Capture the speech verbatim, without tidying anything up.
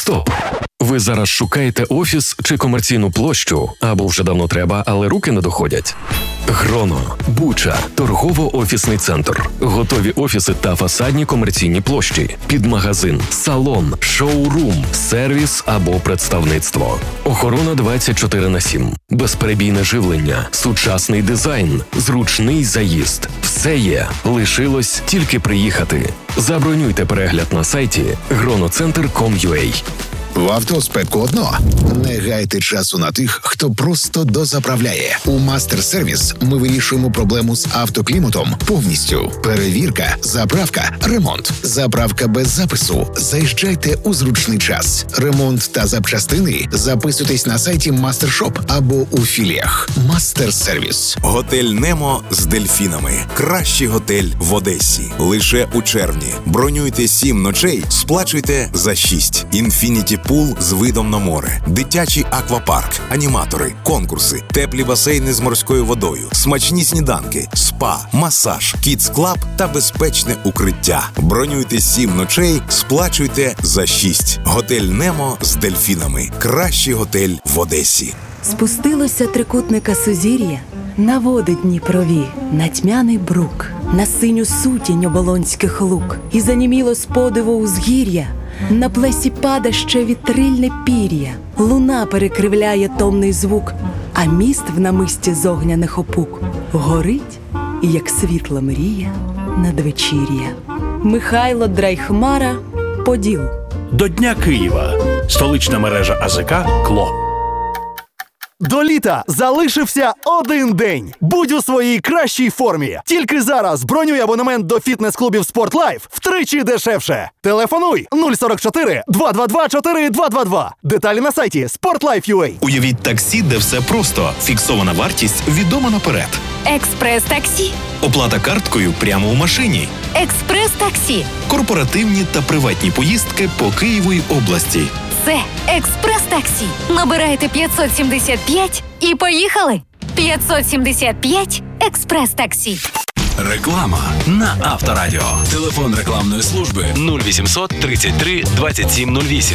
Стоп! Ви зараз шукаєте офіс чи комерційну площу, або вже давно треба, але руки не доходять? Гроно, Буча, торгово-офісний центр. Готові офіси та фасадні комерційні площі. Під магазин, салон, шоурум, сервіс або представництво. Охорона двадцять чотири на сім. Безперебійне живлення, сучасний дизайн, зручний заїзд. Все є. Лишилось тільки приїхати. Забронюйте перегляд на сайті гроноцентр крапка ком крапка ю а. В автоспеку одно. Не гайте часу на тих, хто просто дозаправляє. У Мастер-сервіс ми вирішуємо проблему з автокліматом повністю. Перевірка, заправка, ремонт. Заправка без запису. Заїжджайте у зручний час. Ремонт та запчастини записуйтесь на сайті Мастершоп або у філіях. Мастер-сервіс. Готель Немо з дельфінами. Кращий готель в Одесі. Лише у червні. Бронюйте сім ночей, сплачуйте за шість. Інфініті пул з видом на море, дитячий аквапарк, аніматори, конкурси, теплі басейни з морською водою, смачні сніданки, спа, масаж, кідс-клаб та безпечне укриття. Бронюйте сім ночей, сплачуйте за шість. Готель Немо з дельфінами. Кращий готель в Одесі. Спустилося трикутника сузір'я на води Дніпрові, на тьмяний брук, на синю сутінь оболонських лук. І заніміло з подиву узгір'я, на плесі пада ще вітрильне пір'я. Луна перекривляє томний звук, а міст в намисті з огняних опук горить, як світла мрія надвечір'я. Михайло Драйхмара, Поділ. До Дня Києва. Столична мережа АЗК «Кло». До літа залишився один день. Будь у своїй кращій формі. Тільки зараз бронюй абонемент до фітнес-клубів «Спортлайф» втричі дешевше. Телефонуй нуль сорок чотири два два два чотири два два два. Деталі на сайті спортлайф крапка ю а. Уявіть таксі, де все просто. Фіксована вартість відома наперед. Експрес-таксі. Оплата карткою прямо у машині. Експрес-таксі. Корпоративні та приватні поїздки по Києву й області. Це експрес-таксі. Набирайте п'ятсот сімдесят п'ять і поїхали. п'ятсот сімдесят п'ять експрес-таксі. Реклама на Авторадіо. Телефон рекламної служби нуль вісімсот тридцять три двадцять сім нуль вісім.